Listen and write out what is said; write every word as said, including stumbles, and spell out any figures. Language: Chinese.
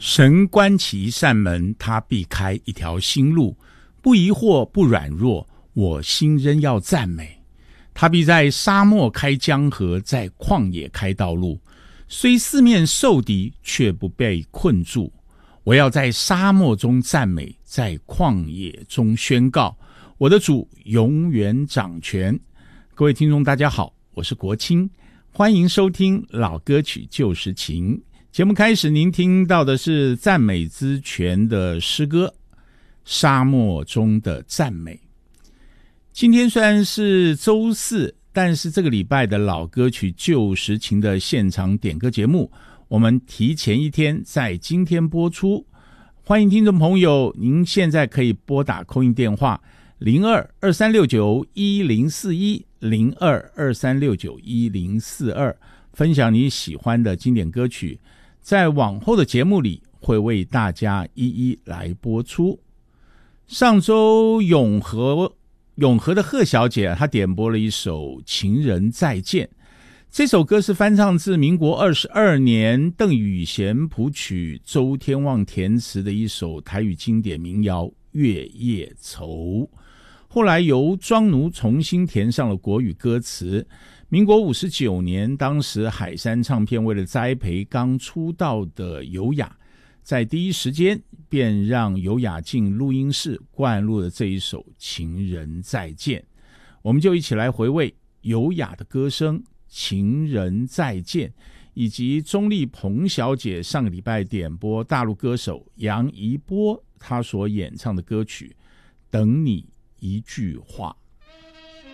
神关起一扇门，他必开一条新路。不疑惑，不软弱，我心仍要赞美。他必在沙漠开江河，在旷野开道路。虽四面受敌，却不被困住。我要在沙漠中赞美，在旷野中宣告，我的主永远掌权。各位听众大家好，我是国清，欢迎收听老歌曲旧时情。节目开始，您听到的是赞美之泉的诗歌《沙漠中的赞美》。今天虽然是周四，但是这个礼拜的老歌曲旧时情的现场点歌节目，我们提前一天在今天播出。欢迎听众朋友，您现在可以拨打call in电话零二二三六九一零四一 零二二三六九一零四二，分享你喜欢的经典歌曲，在往后的节目里会为大家一一来播出。上周永和永和的贺小姐她点播了一首《情人再见》，这首歌是翻唱自民国二十二年邓雨贤谱曲，周天旺填词的一首台语经典民谣《月夜愁》，后来由庄奴重新填上了国语歌词。民国五十九年，当时海山唱片为了栽培刚出道的尤雅，在第一时间便让尤雅进录音室灌录了这一首《情人再见》。我们就一起来回味尤雅的歌声《情人再见》，以及钟丽鹏小姐上个礼拜点播大陆歌手杨怡波她所演唱的歌曲《等你一句话》。